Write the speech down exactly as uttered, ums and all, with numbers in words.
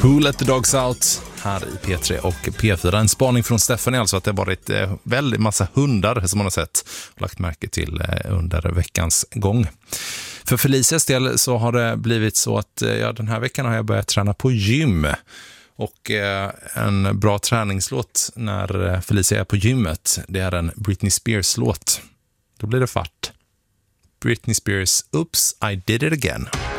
Who Let The Dogs Out här i P tre och P fyra. En spaning från Stefan är alltså att det varit eh, väldigt massa hundar som man har sett och lagt märke till eh, under veckans gång. För Felicias del så har det blivit så att eh, ja, den här veckan har jag börjat träna på gym. Och eh, en bra träningslåt när Felicia är på gymmet, det är en Britney Spears-låt. Då blir det fart. Britney Spears, Oops, I Did It Again.